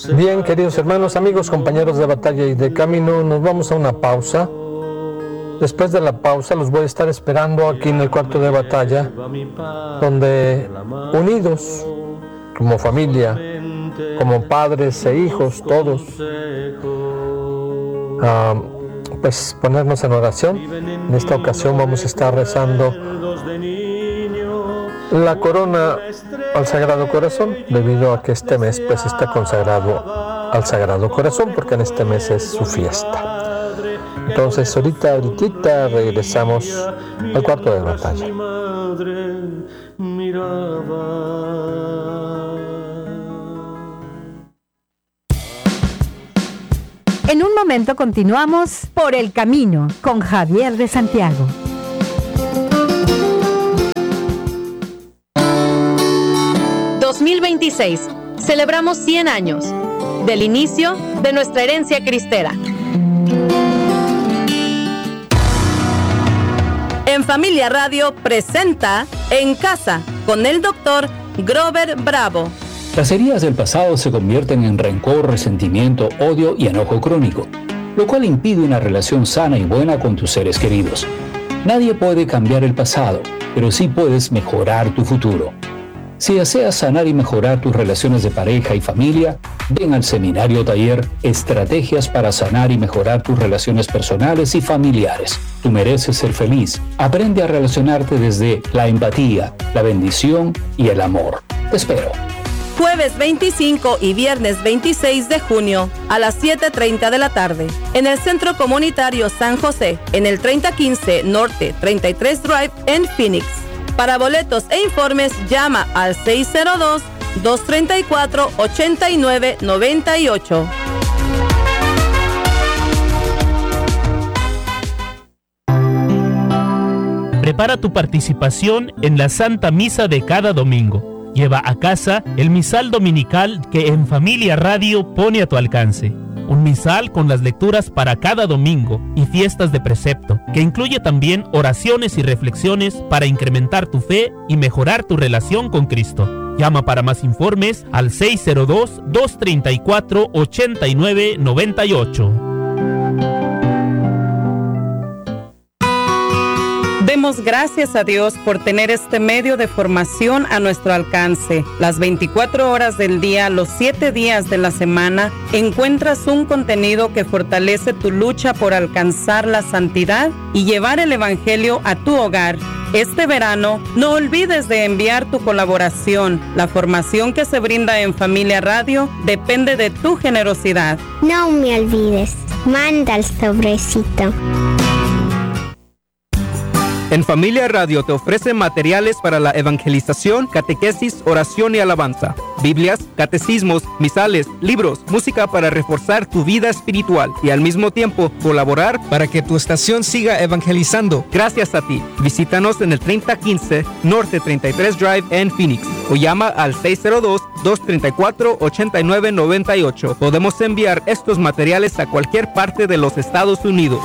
Bien, queridos hermanos, amigos, compañeros de batalla y de camino, nos vamos a una pausa. Después de la pausa los voy a estar esperando aquí en el cuarto de batalla, donde unidos como familia, como padres e hijos, todos, pues ponernos en oración. En esta ocasión vamos a estar rezando la corona al Sagrado Corazón, debido a que este mes pues está consagrado al Sagrado Corazón, porque en este mes es su fiesta. Entonces ahorita regresamos al cuarto de batalla. En un momento continuamos Por el Camino con Javier de Santiago. ...2026... celebramos 100 años... del inicio de nuestra herencia cristera. En Familia Radio presenta En Casa con el doctor Grover Bravo. Las heridas del pasado se convierten en rencor, resentimiento, odio y enojo crónico, lo cual impide una relación sana y buena con tus seres queridos. Nadie puede cambiar el pasado, pero sí puedes mejorar tu futuro. Si deseas sanar y mejorar tus relaciones de pareja y familia, ven al seminario taller Estrategias para sanar y mejorar tus relaciones personales y familiares. Tú mereces ser feliz. Aprende a relacionarte desde la empatía, la bendición y el amor. Te espero. Jueves 25 y viernes 26 de junio a las 7:30 de la tarde en el Centro Comunitario San José, en el 3015 Norte 33 Drive en Phoenix. Para boletos e informes llama al 602-234-8998. Prepara tu participación en la Santa Misa de cada domingo. Lleva a casa el misal dominical que En Familia Radio pone a tu alcance. Un misal con las lecturas para cada domingo y fiestas de precepto, que incluye también oraciones y reflexiones para incrementar tu fe y mejorar tu relación con Cristo. Llama para más informes al 602-234-8998. Demos gracias a Dios por tener este medio de formación a nuestro alcance. Las 24 horas del día, los 7 días de la semana, encuentras un contenido que fortalece tu lucha por alcanzar la santidad y llevar el Evangelio a tu hogar. Este verano, no olvides de enviar tu colaboración. La formación que se brinda en Familia Radio depende de tu generosidad. No me olvides, manda el sobrecito. En Familia Radio te ofrece materiales para la evangelización, catequesis, oración y alabanza, Biblias, catecismos, misales, libros, música para reforzar tu vida espiritual y al mismo tiempo colaborar para que tu estación siga evangelizando. Gracias a ti. Visítanos en el 3015 Norte 33 Drive en Phoenix o llama al 602-234-8998. Podemos enviar estos materiales a cualquier parte de los Estados Unidos.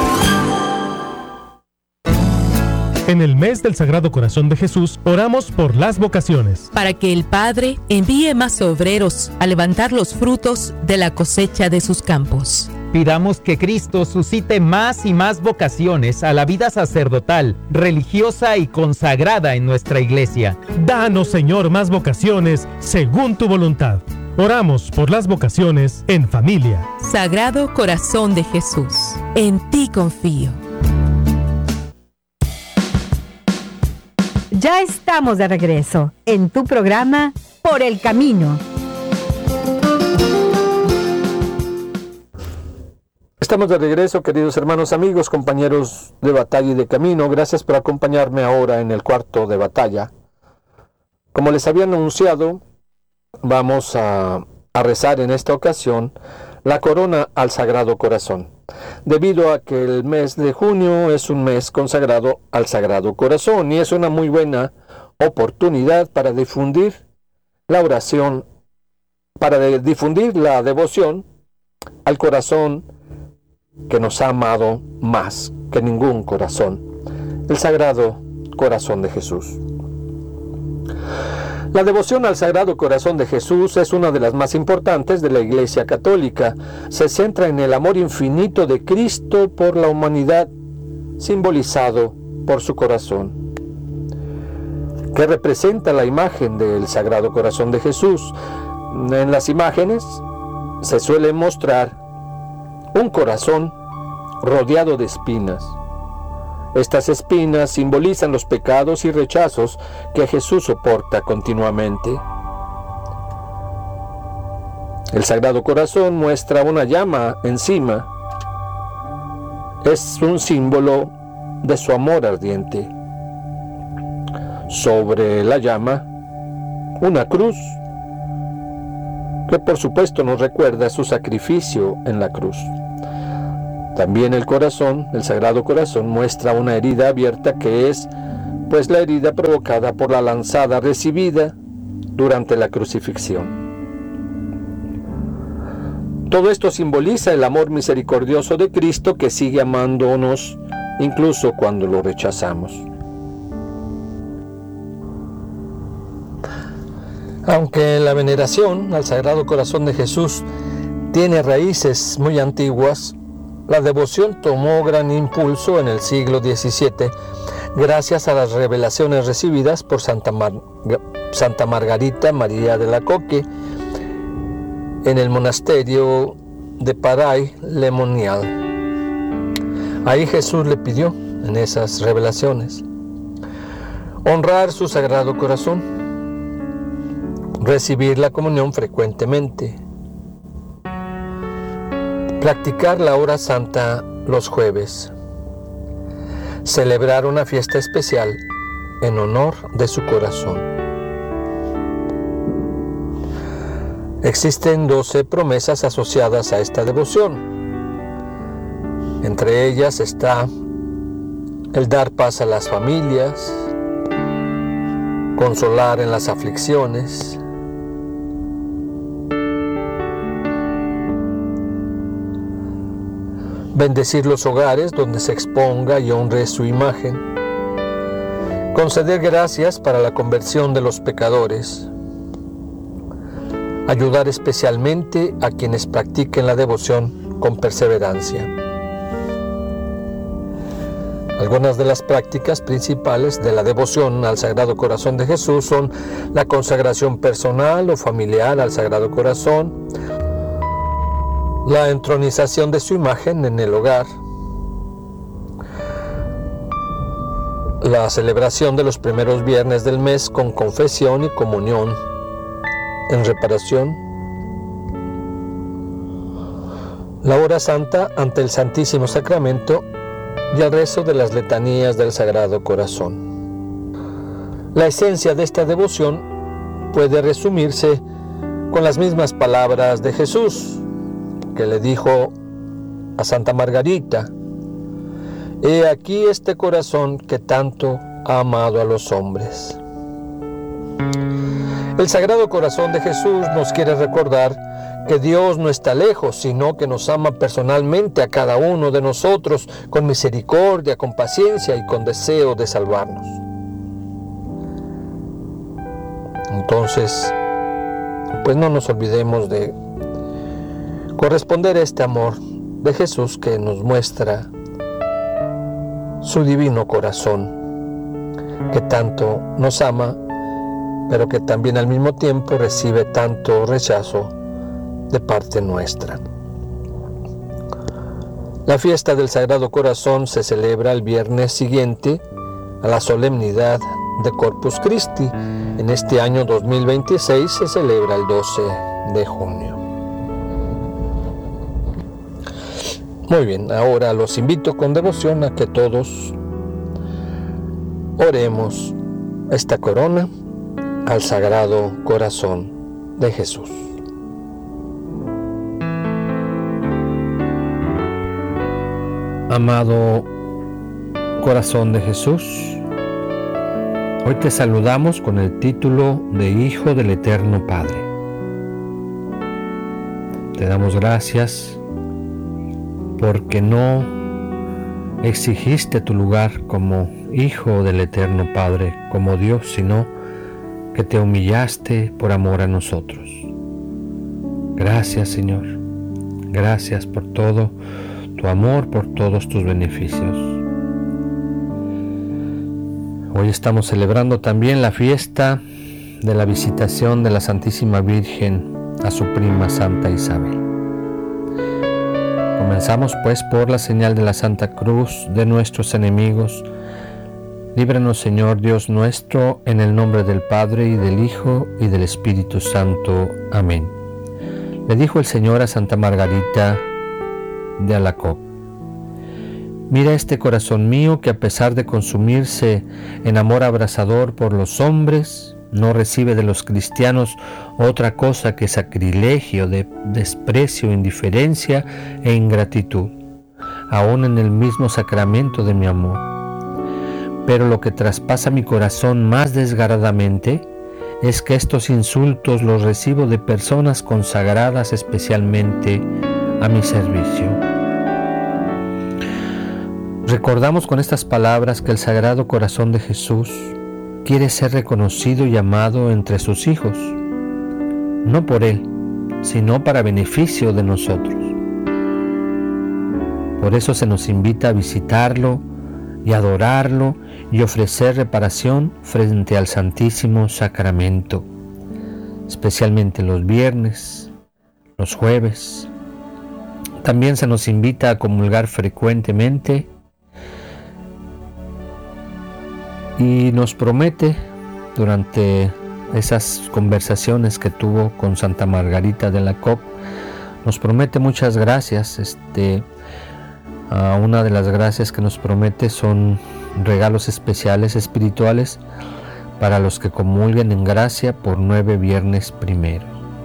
En el mes del Sagrado Corazón de Jesús, oramos por las vocaciones. Para que el Padre envíe más obreros a levantar los frutos de la cosecha de sus campos. Pidamos que Cristo suscite más y más vocaciones a la vida sacerdotal, religiosa y consagrada en nuestra iglesia. Danos, Señor, más vocaciones según tu voluntad. Oramos por las vocaciones en familia. Sagrado Corazón de Jesús, en ti confío. Ya estamos de regreso en tu programa Por el Camino. Estamos de regreso, queridos hermanos, amigos, compañeros de batalla y de camino. Gracias por acompañarme ahora en el cuarto de batalla. Como les había anunciado, vamos a rezar en esta ocasión la corona al Sagrado Corazón, debido a que el mes de junio es un mes consagrado al Sagrado Corazón y es una muy buena oportunidad para difundir la oración, para difundir la devoción al corazón que nos ha amado más que ningún corazón, el Sagrado Corazón de Jesús. La devoción al Sagrado Corazón de Jesús es una de las más importantes de la Iglesia Católica. Se centra en el amor infinito de Cristo por la humanidad, simbolizado por su corazón, que representa la imagen del Sagrado Corazón de Jesús. En las imágenes se suele mostrar un corazón rodeado de espinas. Estas espinas simbolizan los pecados y rechazos que Jesús soporta continuamente. El Sagrado Corazón muestra una llama encima. Es un símbolo de su amor ardiente. Sobre la llama, una cruz, que por supuesto nos recuerda su sacrificio en la cruz. También el corazón, el Sagrado Corazón, muestra una herida abierta que es, pues, la herida provocada por la lanzada recibida durante la crucifixión. Todo esto simboliza el amor misericordioso de Cristo, que sigue amándonos incluso cuando lo rechazamos. Aunque la veneración al Sagrado Corazón de Jesús tiene raíces muy antiguas, la devoción tomó gran impulso en el siglo XVII gracias a las revelaciones recibidas por Santa Margarita María de Alacoque en el monasterio de Paray-le-Monial. Ahí Jesús le pidió, en esas revelaciones, honrar su Sagrado Corazón, recibir la comunión frecuentemente, practicar la hora santa los jueves, celebrar una fiesta especial en honor de su corazón. Existen 12 promesas asociadas a esta devoción. Entre ellas está el dar paz a las familias, consolar en las aflicciones, bendecir los hogares donde se exponga y honre su imagen, conceder gracias para la conversión de los pecadores, ayudar especialmente a quienes practiquen la devoción con perseverancia. Algunas de las prácticas principales de la devoción al Sagrado Corazón de Jesús son la consagración personal o familiar al Sagrado Corazón, la entronización de su imagen en el hogar, la celebración de los primeros viernes del mes con confesión y comunión en reparación, la hora santa ante el Santísimo Sacramento y el rezo de las letanías del Sagrado Corazón. La esencia de esta devoción puede resumirse con las mismas palabras de Jesús, que le dijo a Santa Margarita: «He aquí este corazón que tanto ha amado a los hombres». El Sagrado Corazón de Jesús nos quiere recordar que Dios no está lejos, sino que nos ama personalmente a cada uno de nosotros con misericordia, con paciencia y con deseo de salvarnos. Entonces, pues no nos olvidemos de corresponder a este amor de Jesús que nos muestra su divino corazón, que tanto nos ama, pero que también al mismo tiempo recibe tanto rechazo de parte nuestra. La fiesta del Sagrado Corazón se celebra el viernes siguiente a la solemnidad de Corpus Christi. En este año 2026 se celebra el 12 de junio. Muy bien, ahora los invito con devoción a que todos oremos esta corona al Sagrado Corazón de Jesús. Amado Corazón de Jesús, hoy te saludamos con el título de Hijo del Eterno Padre. Te damos gracias porque no exigiste tu lugar como Hijo del Eterno Padre, como Dios, sino que te humillaste por amor a nosotros. Gracias, Señor. Gracias por todo tu amor, por todos tus beneficios. Hoy estamos celebrando también la fiesta de la visitación de la Santísima Virgen a su prima Santa Isabel. Comenzamos pues por la señal de la Santa Cruz de nuestros enemigos. Líbranos, Señor Dios nuestro, en el nombre del Padre, y del Hijo, y del Espíritu Santo. Amén. Le dijo el Señor a Santa Margarita de Alacoque: mira este corazón mío que, a pesar de consumirse en amor abrasador por los hombres, no recibe de los cristianos otra cosa que sacrilegio, desprecio, indiferencia e ingratitud, aún en el mismo sacramento de mi amor. Pero lo que traspasa mi corazón más desgarradamente es que estos insultos los recibo de personas consagradas especialmente a mi servicio. Recordamos con estas palabras que el Sagrado Corazón de Jesús quiere ser reconocido y amado entre sus hijos, no por Él, sino para beneficio de nosotros. Por eso se nos invita a visitarlo y adorarlo y ofrecer reparación frente al Santísimo Sacramento, especialmente los viernes, los jueves. También se nos invita a comulgar frecuentemente y nos promete, durante esas conversaciones que tuvo con Santa Margarita de Alacoque, nos promete muchas gracias. Una de las gracias que nos promete son regalos especiales espirituales para los que comulguen en gracia por 9 viernes primeros.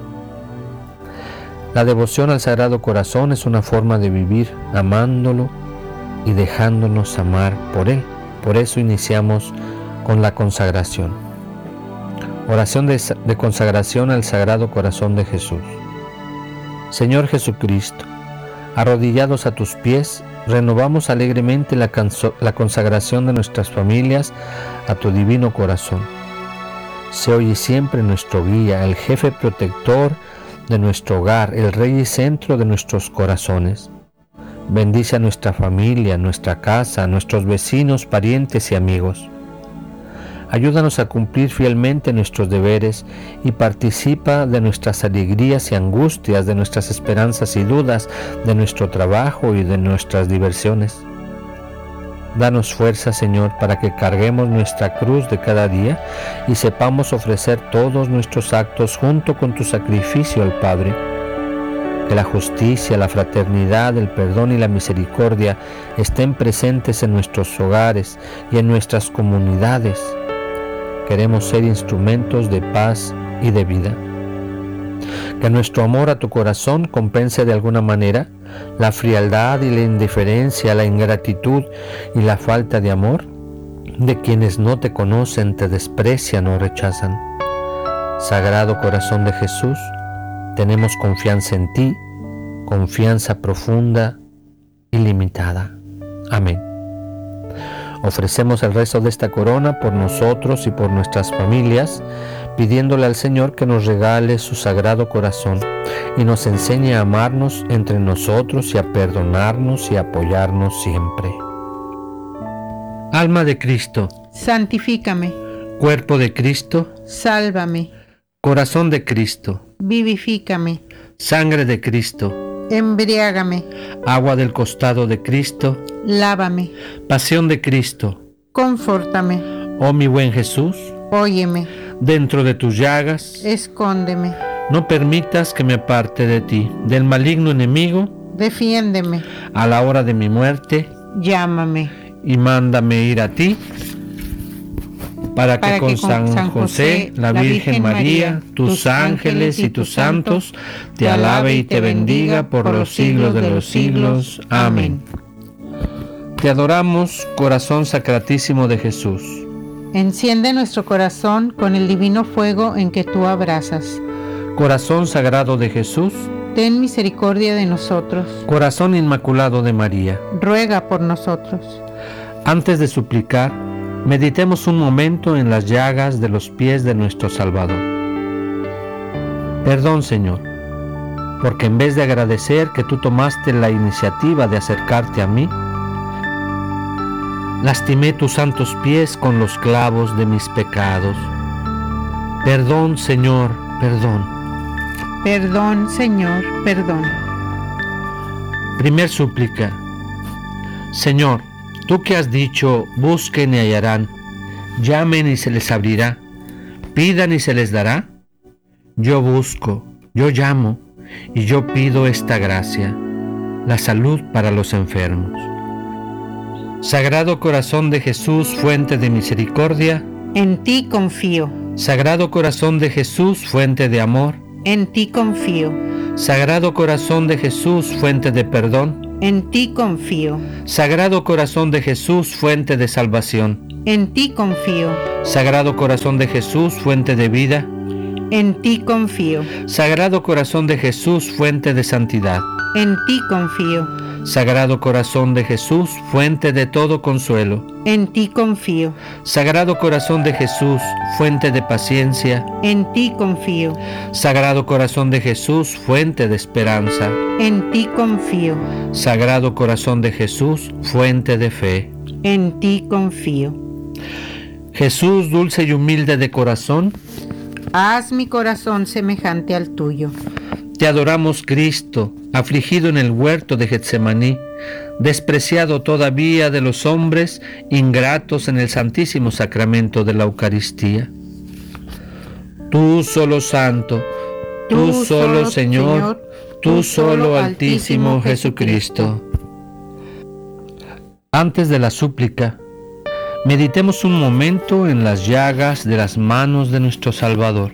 La devoción al Sagrado Corazón es una forma de vivir amándolo y dejándonos amar por Él. Por eso iniciamos con la consagración. Oración de consagración al Sagrado Corazón de Jesús. Señor Jesucristo, arrodillados a tus pies, renovamos alegremente la consagración de nuestras familias a tu divino corazón. Sé hoy y siempre nuestro guía, el jefe protector de nuestro hogar, el rey y centro de nuestros corazones. Bendice a nuestra familia, nuestra casa, a nuestros vecinos, parientes y amigos. Ayúdanos a cumplir fielmente nuestros deberes y participa de nuestras alegrías y angustias, de nuestras esperanzas y dudas, de nuestro trabajo y de nuestras diversiones. Danos fuerza, Señor, para que carguemos nuestra cruz de cada día y sepamos ofrecer todos nuestros actos junto con tu sacrificio al Padre. Que la justicia, la fraternidad, el perdón y la misericordia estén presentes en nuestros hogares y en nuestras comunidades. Queremos ser instrumentos de paz y de vida. Que nuestro amor a tu corazón compense de alguna manera la frialdad y la indiferencia, la ingratitud y la falta de amor de quienes no te conocen, te desprecian o rechazan. Sagrado Corazón de Jesús, tenemos confianza en ti, confianza profunda y limitada. Amén. Ofrecemos el resto de esta corona por nosotros y por nuestras familias, pidiéndole al Señor que nos regale su Sagrado Corazón y nos enseñe a amarnos entre nosotros y a perdonarnos y a apoyarnos siempre. Alma de Cristo, santifícame. Cuerpo de Cristo, sálvame. Corazón de Cristo, vivifícame. Sangre de Cristo, embriágame. Agua del costado de Cristo, lávame. Pasión de Cristo, confórtame. Oh mi buen Jesús, óyeme. Dentro de tus llagas, escóndeme. No permitas que me aparte de ti, del maligno enemigo, defiéndeme. A la hora de mi muerte, llámame. Y mándame ir a ti, para que con San José, la Virgen María, tus ángeles y tus santos, te alabe y te bendiga por los siglos de los siglos. Amén. Te adoramos, corazón sacratísimo de Jesús. Enciende nuestro corazón con el divino fuego en que tú abrazas. Corazón sagrado de Jesús, ten misericordia de nosotros. Corazón inmaculado de María, ruega por nosotros. Antes de suplicar, Meditemos un momento en las llagas de los pies de nuestro Salvador. Perdón, Señor, porque en vez de agradecer que tú tomaste la iniciativa de acercarte a mí, lastimé tus santos pies con los clavos de mis pecados. Perdón, Señor, perdón. Perdón, Señor, perdón. Primer súplica. Señor, tú que has dicho, busquen y hallarán, llamen y se les abrirá, pidan y se les dará. Yo busco, yo llamo y yo pido esta gracia, la salud para los enfermos. Sagrado Corazón de Jesús, fuente de misericordia, en ti confío. Sagrado Corazón de Jesús, fuente de amor, en ti confío. Sagrado Corazón de Jesús, fuente de perdón, en ti confío. Sagrado Corazón de Jesús, fuente de salvación, en ti confío. Sagrado Corazón de Jesús, fuente de vida, en ti confío. Sagrado Corazón de Jesús, fuente de santidad, en ti confío. Sagrado Corazón de Jesús, fuente de todo consuelo, en ti confío. Sagrado Corazón de Jesús, fuente de paciencia, en ti confío. Sagrado Corazón de Jesús, fuente de esperanza, en ti confío. Sagrado Corazón de Jesús, fuente de fe, en ti confío. Jesús, dulce y humilde de corazón, haz mi corazón semejante al tuyo. Te adoramos, Cristo, afligido en el huerto de Getsemaní, despreciado todavía de los hombres, ingratos en el santísimo sacramento de la Eucaristía. Tú solo Santo, tú solo Señor, tú solo Altísimo Jesucristo. Antes de la súplica, meditemos un momento en las llagas de las manos de nuestro Salvador.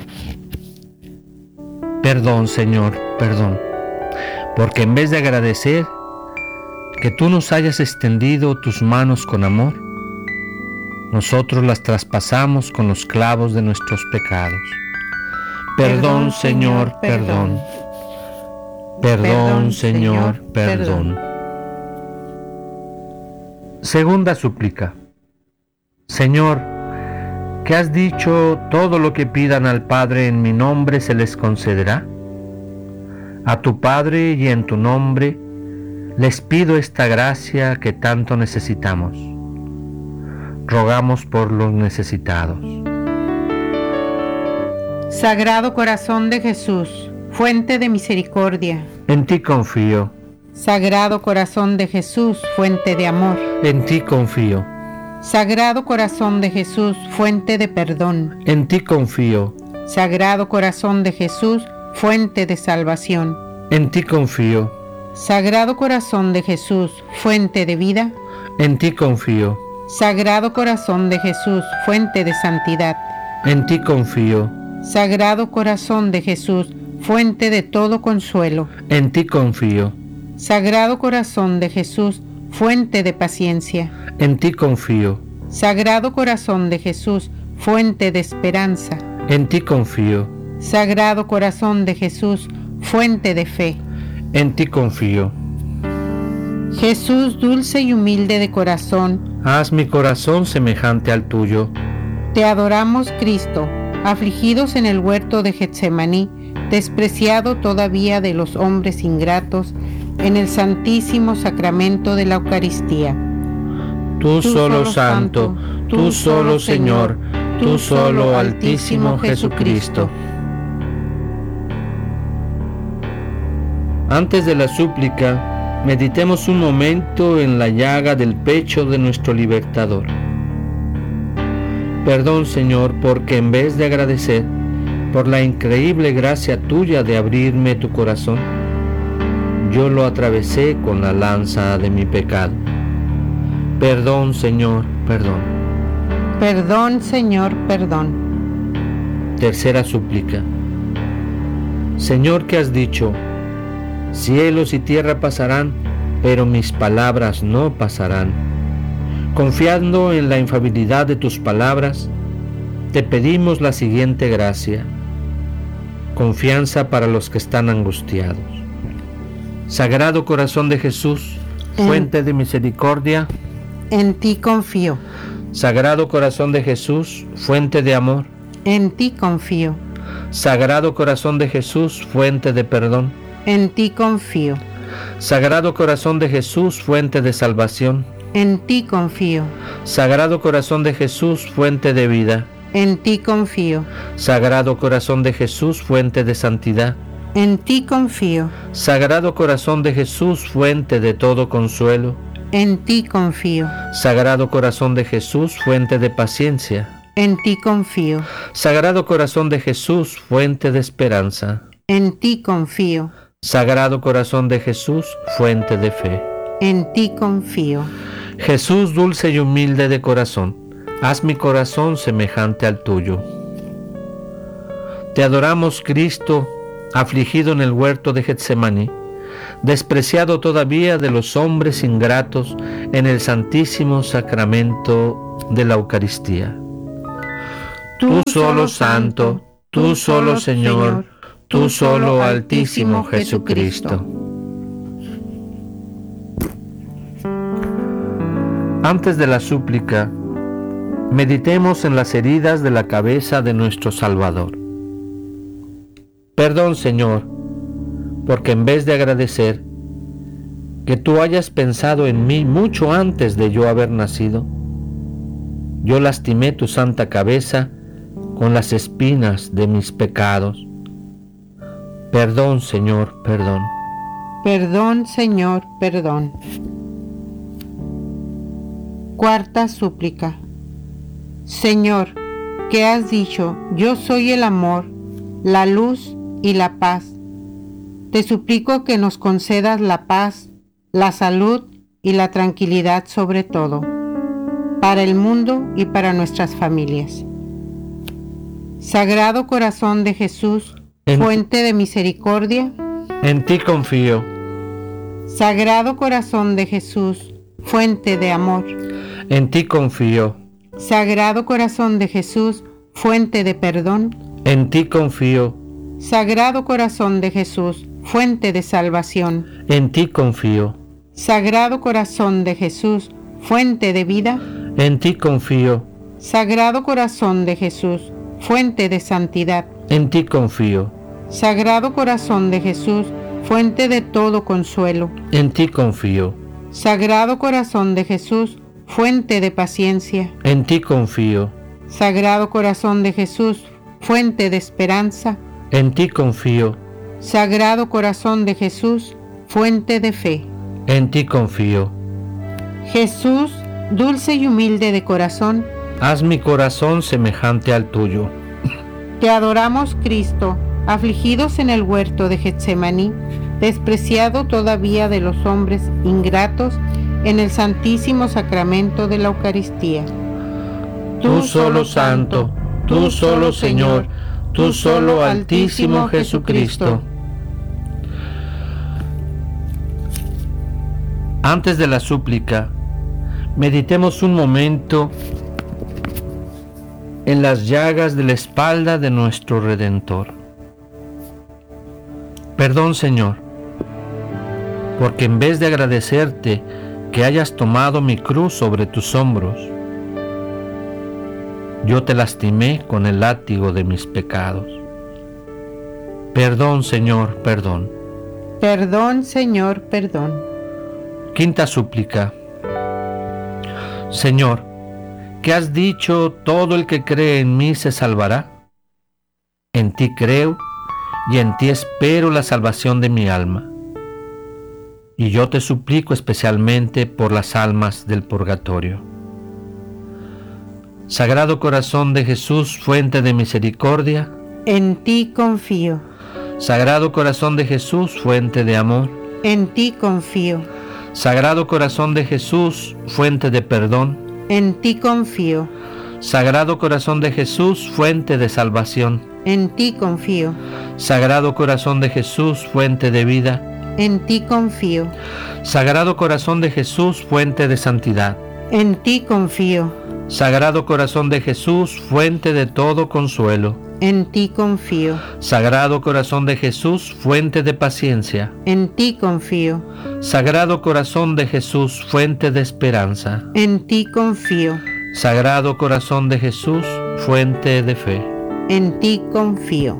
Perdón, Señor, perdón, porque en vez de agradecer que tú nos hayas extendido tus manos con amor, nosotros las traspasamos con los clavos de nuestros pecados. Perdón, Señor, perdón. Perdón, Señor, perdón. Segunda súplica. Señor, que has dicho, todo lo que pidan al Padre en mi nombre se les concederá. A tu Padre y en tu nombre les pido esta gracia que tanto necesitamos. Rogamos por los necesitados. Sagrado Corazón de Jesús, fuente de misericordia, en ti confío. Sagrado Corazón de Jesús, fuente de amor, en ti confío. Sagrado Corazón de Jesús, fuente de perdón, en ti confío. Sagrado Corazón de Jesús, fuente de salvación, en ti confío. Sagrado Corazón de Jesús, fuente de vida, en ti confío. Sagrado Corazón de Jesús, fuente de santidad, en ti confío. Sagrado Corazón de Jesús, fuente de todo consuelo, en ti confío. Sagrado Corazón de Jesús, fuente de paciencia, en ti confío. Sagrado Corazón de Jesús, fuente de esperanza, en ti confío. Sagrado Corazón de Jesús, fuente de fe, en ti confío. Jesús, dulce y humilde de corazón, haz mi corazón semejante al tuyo. Te adoramos, Cristo, afligidos en el huerto de Getsemaní, despreciado todavía de los hombres ingratos, en el santísimo sacramento de la Eucaristía. Tú solo Santo, tú solo Señor, tú solo Altísimo Jesucristo. Antes de la súplica, meditemos un momento en la llaga del pecho de nuestro libertador. Perdón, Señor, porque en vez de agradecer por la increíble gracia tuya de abrirme tu corazón, yo lo atravesé con la lanza de mi pecado. Perdón, Señor, perdón. Perdón, Señor, perdón. Tercera súplica. Señor, que has dicho, cielos y tierra pasarán, pero mis palabras no pasarán. Confiando en la infalibilidad de tus palabras, te pedimos la siguiente gracia. Confianza para los que están angustiados. Sagrado Corazón de Jesús, fuente de misericordia, en ti confío. Sagrado Corazón de Jesús, fuente de amor. En ti confío. Sagrado Corazón de Jesús, fuente de perdón. En ti confío. Sagrado Corazón de Jesús, fuente de salvación. En ti confío. Sagrado Corazón de Jesús, fuente de vida. En ti confío. Sagrado Corazón de Jesús, fuente de santidad. En ti confío. Sagrado Corazón de Jesús, fuente de todo consuelo. En ti confío. Sagrado Corazón de Jesús, fuente de paciencia. En ti confío. Sagrado Corazón de Jesús, fuente de esperanza. En ti confío. Sagrado Corazón de Jesús, fuente de fe. En ti confío. Jesús dulce y humilde de corazón, haz mi corazón semejante al tuyo. Te adoramos, Cristo, afligido en el huerto de Getsemaní, despreciado todavía de los hombres ingratos en el santísimo sacramento de la Eucaristía. Tú solo Santo, tú solo Señor, tú solo Altísimo Jesucristo. Antes de la súplica, meditemos en las heridas de la cabeza de nuestro Salvador. Perdón, Señor, porque en vez de agradecer que tú hayas pensado en mí mucho antes de yo haber nacido, yo lastimé tu santa cabeza con las espinas de mis pecados. Perdón, Señor, perdón. Perdón, Señor, perdón. Cuarta súplica. Señor, que has dicho, yo soy el amor, la luz y la paz. Te suplico que nos concedas la paz, la salud y la tranquilidad sobre todo, para el mundo y para nuestras familias. Sagrado Corazón de Jesús, fuente de misericordia, en ti confío. Sagrado Corazón de Jesús, fuente de amor, en ti confío. Sagrado Corazón de Jesús, fuente de perdón, en ti confío. Sagrado Corazón de Jesús, fuente de salvación, en ti confío. Sagrado Corazón de Jesús, fuente de vida, en ti confío. Sagrado Corazón de Jesús, fuente de santidad, en ti confío. Sagrado Corazón de Jesús, fuente de todo consuelo, en ti confío. Sagrado Corazón de Jesús, fuente de paciencia, en ti confío. Sagrado Corazón de Jesús, fuente de esperanza, en ti confío. Sagrado Corazón de Jesús, fuente de fe, en ti confío. Jesús, dulce y humilde de corazón, haz mi corazón semejante al tuyo. Te adoramos, Cristo, afligidos en el huerto de Getsemaní, despreciado todavía de los hombres ingratos en el santísimo sacramento de la Eucaristía. Tú solo Santo, tú solo Señor, tú solo Altísimo Jesucristo. Antes de la súplica, meditemos un momento en las llagas de la espalda de nuestro Redentor. Perdón, Señor, porque en vez de agradecerte que hayas tomado mi cruz sobre tus hombros, yo te lastimé con el látigo de mis pecados. Perdón, Señor, perdón. Perdón, Señor, perdón. Quinta súplica. Señor, ¿qué has dicho? Todo el que cree en mí se salvará. En ti creo y en ti espero la salvación de mi alma. Y yo te suplico especialmente por las almas del purgatorio. Sagrado Corazón de Jesús, fuente de misericordia, en ti confío. Sagrado Corazón de Jesús, fuente de amor, en ti confío. Sagrado Corazón de Jesús, fuente de perdón, en ti confío. Sagrado Corazón de Jesús, fuente de salvación, en ti confío. Sagrado Corazón de Jesús, fuente de vida, en ti confío. Sagrado Corazón de Jesús, fuente de santidad, en ti confío. Sagrado Corazón de Jesús, fuente de todo consuelo, en ti confío. Sagrado Corazón de Jesús, fuente de paciencia, en ti confío. Sagrado Corazón de Jesús, fuente de esperanza, en ti confío. Sagrado Corazón de Jesús, fuente de fe. En ti confío.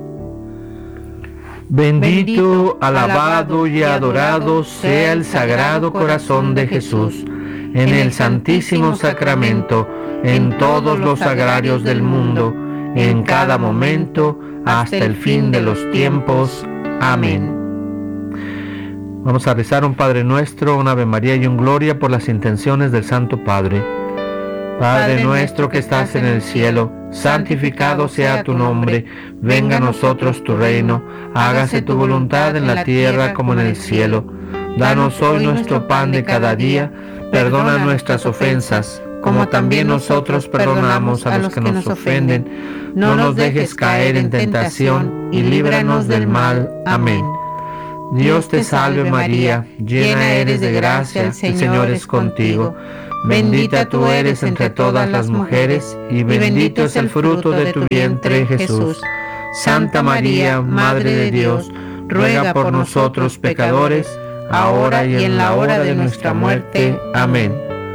Bendito, alabado y adorado sea el Sagrado Corazón de Jesús, en el Santísimo Sacramento, en todos los sagrarios del mundo, en cada momento, hasta el fin de los tiempos. Amén. Vamos a rezar un Padre Nuestro, un Ave María y un Gloria por las intenciones del Santo Padre. Padre nuestro que estás en el cielo, santificado sea tu nombre, venga a nosotros tu reino, hágase tu voluntad en la tierra como en el cielo. Danos hoy nuestro pan de cada día, perdona nuestras ofensas, como también nosotros perdonamos a los que nos ofenden. No nos dejes caer en tentación y líbranos del mal. Amén. Dios te salve María, llena eres de gracia, el Señor es contigo. Bendita tú eres entre todas las mujeres, y bendito es el fruto de tu vientre, Jesús. Santa María, Madre de Dios, ruega por nosotros pecadores, ahora y en la hora de nuestra muerte. Amén.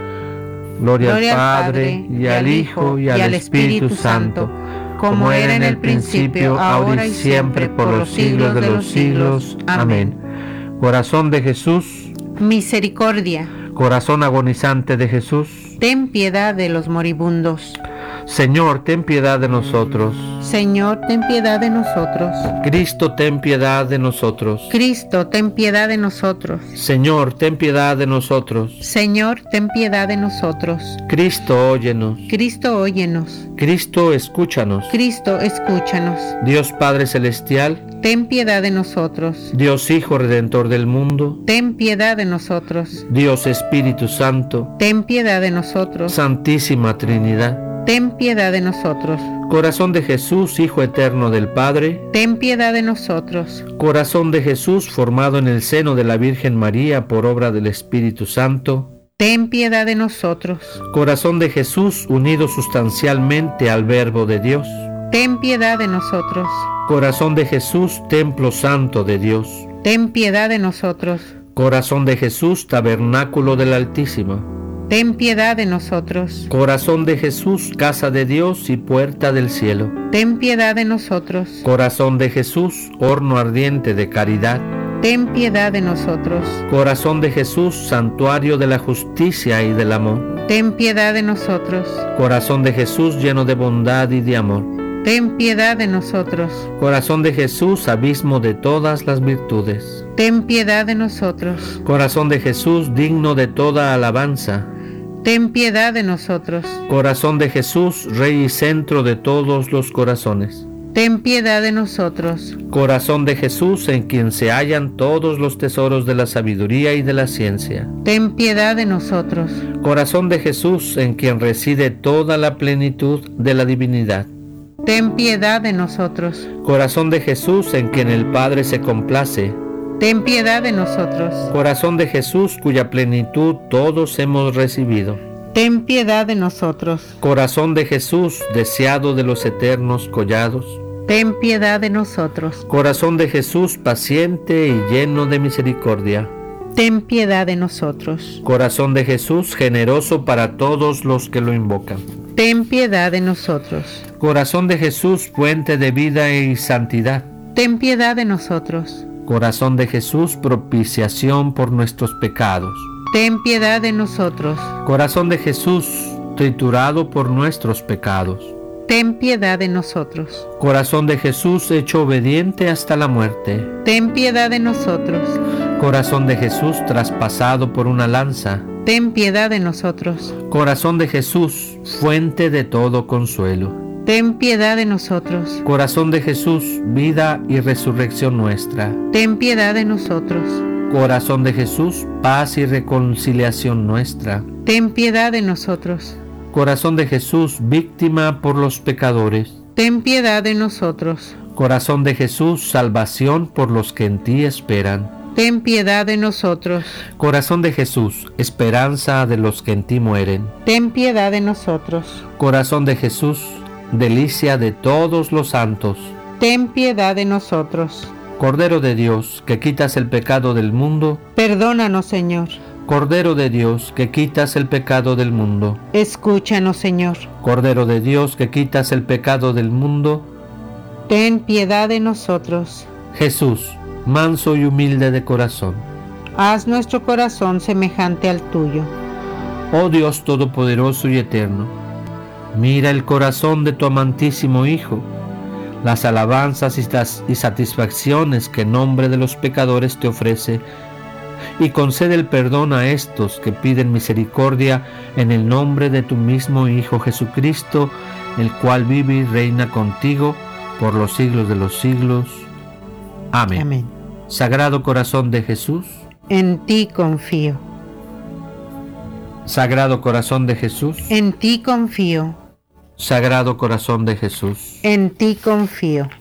Gloria al Padre, y al Hijo, y al Espíritu Santo, como era en el principio, ahora y siempre, por los siglos de los siglos. Amén. Corazón de Jesús, misericordia. Corazón agonizante de Jesús, ten piedad de los moribundos. Señor, ten piedad de nosotros. Señor, ten piedad de nosotros. Cristo, ten piedad de nosotros. Cristo, ten piedad de nosotros. Señor, ten piedad de nosotros. Señor, ten piedad de nosotros. Cristo, óyenos. Cristo, óyenos. Cristo, escúchanos. Cristo, escúchanos. Dios Padre Celestial, ten piedad de nosotros. Dios Hijo Redentor del mundo, ten piedad de nosotros. Dios Espíritu Santo, ten piedad de nosotros. Santísima Trinidad, ten piedad de nosotros. Corazón de Jesús, Hijo Eterno del Padre, ten piedad de nosotros. Corazón de Jesús, formado en el seno de la Virgen María por obra del Espíritu Santo, ten piedad de nosotros. Corazón de Jesús, unido sustancialmente al Verbo de Dios, ten piedad de nosotros. Corazón de Jesús, Templo Santo de Dios, ten piedad de nosotros. Corazón de Jesús, Tabernáculo del Altísimo, ten piedad de nosotros. Corazón de Jesús, Casa de Dios y Puerta del Cielo, ten piedad de nosotros. Corazón de Jesús, Horno ardiente de caridad, ten piedad de nosotros. Corazón de Jesús, Santuario de la justicia y del amor, ten piedad de nosotros. Corazón de Jesús, lleno de bondad y de amor, ten piedad de nosotros. Corazón de Jesús, abismo de todas las virtudes, ten piedad de nosotros. Corazón de Jesús, digno de toda alabanza, ten piedad de nosotros. Corazón de Jesús, Rey y centro de todos los corazones, ten piedad de nosotros. Corazón de Jesús, en quien se hallan todos los tesoros de la sabiduría y de la ciencia, ten piedad de nosotros. Corazón de Jesús, en quien reside toda la plenitud de la divinidad, ten piedad de nosotros. Corazón de Jesús, en quien el Padre se complace, ten piedad de nosotros. Corazón de Jesús, cuya plenitud todos hemos recibido, ten piedad de nosotros. Corazón de Jesús, deseado de los eternos collados, ten piedad de nosotros. Corazón de Jesús, paciente y lleno de misericordia, ten piedad de nosotros. Corazón de Jesús, generoso para todos los que lo invocan, ten piedad de nosotros. Corazón de Jesús, fuente de vida y santidad, ten piedad de nosotros. Corazón de Jesús, propiciación por nuestros pecados, ten piedad de nosotros. Corazón de Jesús, triturado por nuestros pecados, ten piedad de nosotros. Corazón de Jesús, hecho obediente hasta la muerte, ten piedad de nosotros. Corazón de Jesús, traspasado por una lanza, ten piedad de nosotros. Corazón de Jesús, fuente de todo consuelo, ten piedad de nosotros. Corazón de Jesús, vida y resurrección nuestra, ten piedad de nosotros. Corazón de Jesús, paz y reconciliación nuestra, ten piedad de nosotros. Corazón de Jesús, víctima por los pecadores, ten piedad de nosotros. Corazón de Jesús, salvación por los que en ti esperan, ten piedad de nosotros. Corazón de Jesús, esperanza de los que en ti mueren, ten piedad de nosotros. Corazón de Jesús, delicia de todos los santos, ten piedad de nosotros. Cordero de Dios, que quitas el pecado del mundo, perdónanos, Señor. Cordero de Dios, que quitas el pecado del mundo. Escúchanos, Señor. Cordero de Dios, que quitas el pecado del mundo. Ten piedad de nosotros. Jesús, manso y humilde de corazón. Haz nuestro corazón semejante al tuyo. Oh Dios todopoderoso y eterno, mira el corazón de tu amantísimo Hijo, las alabanzas y satisfacciones que en nombre de los pecadores te ofrece, y concede el perdón a estos que piden misericordia en el nombre de tu mismo Hijo Jesucristo, el cual vive y reina contigo por los siglos de los siglos. Amén. Amén. Sagrado corazón de Jesús, en ti confío. Sagrado corazón de Jesús, en ti confío. Sagrado corazón de Jesús, en ti confío.